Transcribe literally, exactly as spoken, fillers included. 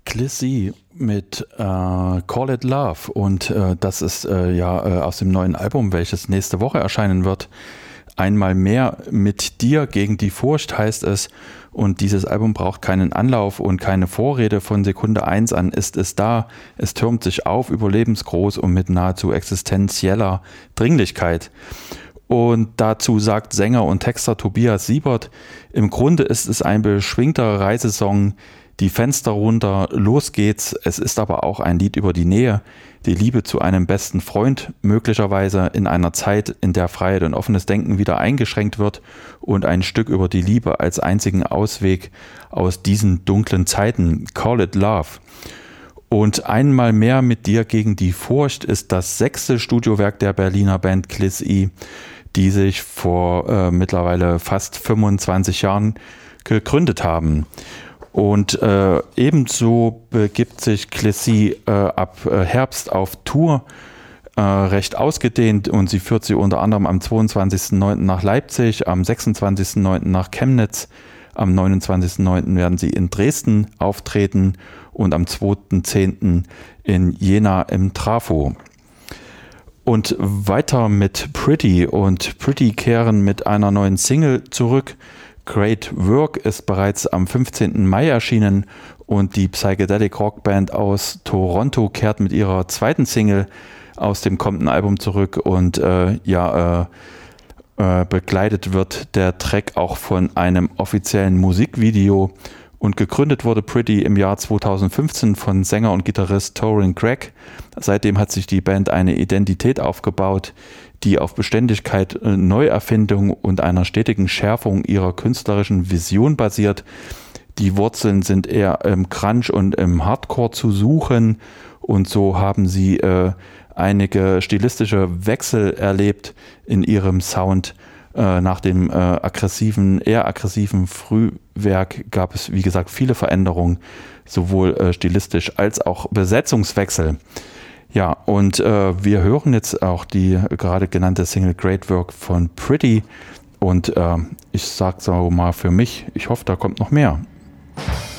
Clissy mit äh, Call It Love und äh, das ist äh, ja äh, aus dem neuen Album, welches nächste Woche erscheinen wird. Einmal mehr mit dir gegen die Furcht heißt es, und dieses Album braucht keinen Anlauf und keine Vorrede. Von Sekunde eins an ist es da. Es türmt sich auf, überlebensgroß und mit nahezu existenzieller Dringlichkeit. Und dazu sagt Sänger und Texter Tobias Siebert: Im Grunde ist es ein beschwingter Reisesong, die Fenster runter, los geht's. Es ist aber auch ein Lied über die Nähe, die Liebe zu einem besten Freund, möglicherweise in einer Zeit, in der Freiheit und offenes Denken wieder eingeschränkt wird, und ein Stück über die Liebe als einzigen Ausweg aus diesen dunklen Zeiten. Call It Love. Und einmal mehr mit dir gegen die Furcht ist das sechste Studiowerk der Berliner Band Clissy, die sich vor äh, mittlerweile fast fünfundzwanzig Jahren gegründet haben. Und äh, ebenso begibt sich Clissy äh, ab äh, Herbst auf Tour, äh, recht ausgedehnt, und sie führt sie unter anderem am zweiundzwanzigsten neunten nach Leipzig, am sechsundzwanzigsten neunten nach Chemnitz, am neunundzwanzigsten neunten werden sie in Dresden auftreten und am zweiten zehnten in Jena im Trafo. Und weiter mit Pretty, und Pretty kehren mit einer neuen Single zurück. Great Work ist bereits am fünfzehnten Mai erschienen, und die Psychedelic Rockband aus Toronto kehrt mit ihrer zweiten Single aus dem kommenden Album zurück, und äh, ja, äh, äh, begleitet wird der Track auch von einem offiziellen Musikvideo. Und gegründet wurde Pretty im Jahr zweitausendfünfzehn von Sänger und Gitarrist Torin Gregg. Seitdem hat sich die Band eine Identität aufgebaut, die auf Beständigkeit, Neuerfindung und einer stetigen Schärfung ihrer künstlerischen Vision basiert. Die Wurzeln sind eher im Grunge und im Hardcore zu suchen, und so haben sie äh, einige stilistische Wechsel erlebt in ihrem Sound. Äh, nach dem äh, aggressiven, eher aggressiven Frühwerk gab es, wie gesagt, viele Veränderungen, sowohl äh, stilistisch als auch Besetzungswechsel. Ja, und äh, wir hören jetzt auch die gerade genannte Single Great Work von Pretty, und äh, ich sag so mal für mich, ich hoffe, da kommt noch mehr.